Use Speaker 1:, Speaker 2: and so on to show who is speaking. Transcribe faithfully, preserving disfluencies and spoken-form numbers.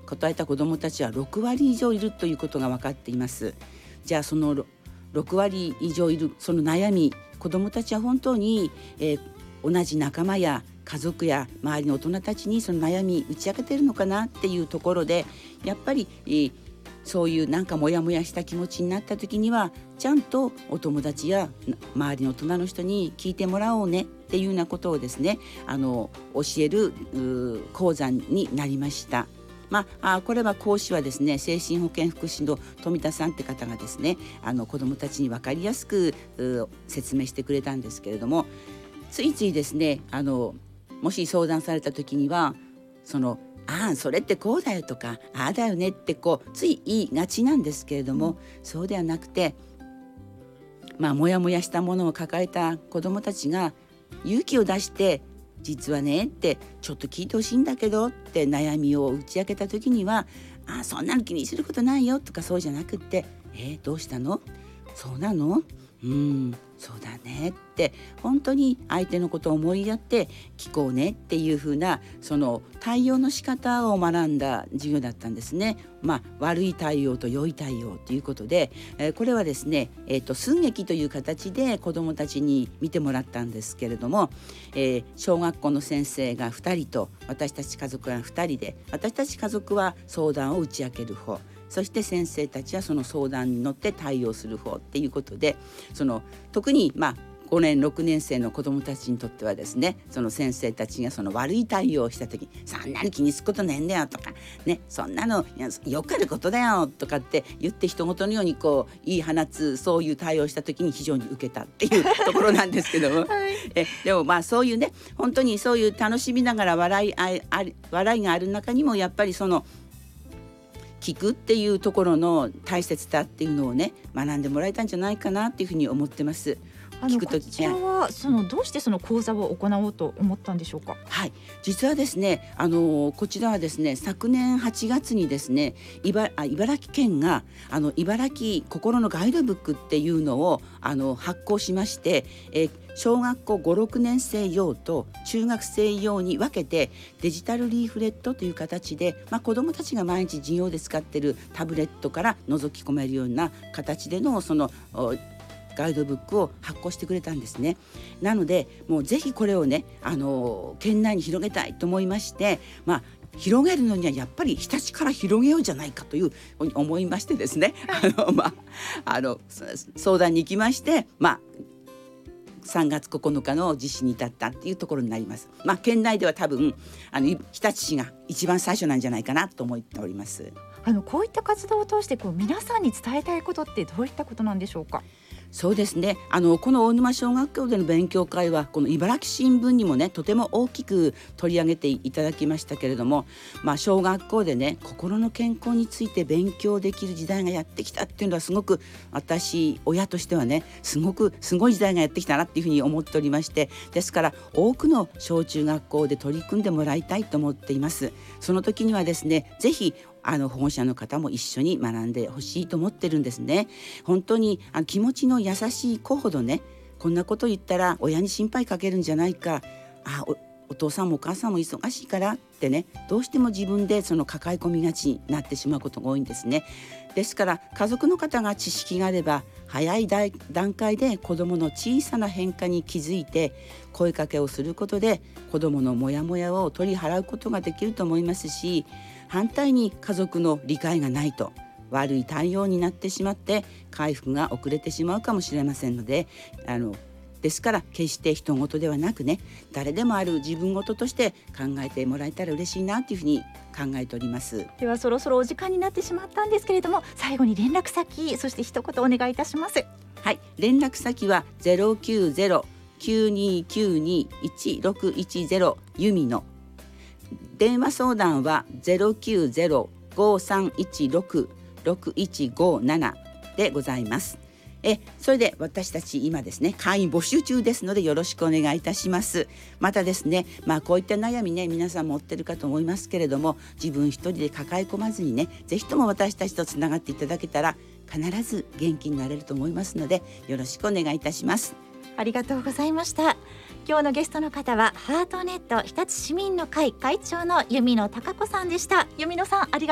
Speaker 1: 答えた子どもたちはろくわり以上いるということが分かっています。じゃあそのろくわり以上いるその悩み、子どもたちは本当に、えー、同じ仲間や家族や周りの大人たちにその悩み打ち明けてるのかなっていうところで、やっぱり、えー、そういうなんかモヤモヤした気持ちになった時にはちゃんとお友達や周りの大人の人に聞いてもらおうねっていうようなことをですね、あの教える講座になりました。まあ、これは講師はですね、精神保健福祉の富田さんって方がですね、あの子どもたちに分かりやすく説明してくれたんですけれども、ついついですね、あのもし相談された時にはそのああそれってこうだよとかああだよねってこうつい言いがちなんですけれども、うん、そうではなくて、まあモヤモヤしたものを抱えた子どもたちが勇気を出して実はねってちょっと聞いてほしいんだけどって悩みを打ち明けた時には、あそんなの気にすることないよとかそうじゃなくって、えー、どうしたの、そうなの、うんそうだねって本当に相手のことを思いやって聞こうねっていう風なその対応の仕方を学んだ授業だったんですね。まあ、悪い対応と良い対応ということで、えー、これはですね、えーと、寸劇という形で子どもたちに見てもらったんですけれども、えー、小学校の先生がふたりと私たち家族がふたりで、私たち家族は相談を打ち明ける方、そして先生たちはその相談に乗って対応する方っていうことで、その特にまあごねんろくねん生の子どもたちにとってはですね、その先生たちがその悪い対応をした時、そんなに気にすることねえんだよとかね、そんなのよくあることだよとかって言って人事のようにこう言い放つ、そういう対応をした時に非常に受けたっていうところなんですけども、はい、えでもまあそういうね、本当にそういう楽しみながら笑いああ笑いがある中にもやっぱりその聞くっていうところの大切さっていうのをね学んでもらえたんじゃないかなっていうふうに思ってます。
Speaker 2: あのこちらはそのどうしてその講座を行おうと思ったんでしょうか。
Speaker 1: はい、実はですね、あのこちらはですね、昨年はちがつにですね、茨あ茨城県があの茨城心のガイドブックっていうのをあの発行しまして、え小学校ご、ろくねん生用と中学生用に分けてデジタルリーフレットという形で、まあ、子どもたちが毎日授業で使っているタブレットから覗き込めるような形でのそのガイドブックを発行してくれたんですね。なのでもうぜひこれをね、あの県内に広げたいと思いまして、まあ広げるのにはやっぱり日立から広げようじゃないかという思いましてですね、あの、まあ、あの相談に行きまして、まあさんがつここのかの実施に至ったっていうところになります。まあ、県内では多分あの日立市が一番最初なんじゃないかなと思っております。
Speaker 2: あのこういった活動を通してこう皆さんに伝えたいことってどういったことなんでしょうか。
Speaker 1: そうですね、あのこの大沼小学校での勉強会はこの茨城新聞にもねとても大きく取り上げていただきましたけれども、まあ、小学校でね心の健康について勉強できる時代がやってきたっていうのはすごく私親としてはねすごくすごい時代がやってきたなっていうふうに思っておりまして、ですから多くの小中学校で取り組んでもらいたいと思っています。その時にはですね、ぜひあの保護者の方も一緒に学んでほしいと思ってるんですね。本当にあ気持ちの優しい子ほどね、こんなこと言ったら親に心配かけるんじゃないか、あ お, お父さんもお母さんも忙しいからってね、どうしても自分でその抱え込みがちになってしまうことが多いんですね。ですから家族の方が知識があれば早い段階で子どもの小さな変化に気づいて声かけをすることで子どものモヤモヤを取り払うことができると思いますし、反対に家族の理解がないと悪い対応になってしまって回復が遅れてしまうかもしれませんので、あのですから決して人事ではなくね、誰でもある自分事として考えてもらえたら嬉しいなというふうに考えております。
Speaker 2: ではそろそろお時間になってしまったんですけれども、最後に連絡先そして一言お願いいたします。
Speaker 1: はい、連絡先は ゼロきゅうゼロ きゅうにきゅうに いちろくいちゼロ ユミの電話相談は ゼロきゅうゼロ ごさんいちろく ろくいちごなな でございます。えそれで私たち今ですね会員募集中ですのでよろしくお願いいたします。またですね、まあ、こういった悩みね皆さん持ってるかと思いますけれども、自分一人で抱え込まずにね、ぜひとも私たちとつながっていただけたら必ず元気になれると思いますのでよろしくお願いいたします。
Speaker 2: ありがとうございました。今日のゲストの方はハートネット日立市民の会会長の弓野貴子さんでした。弓野さんありがとう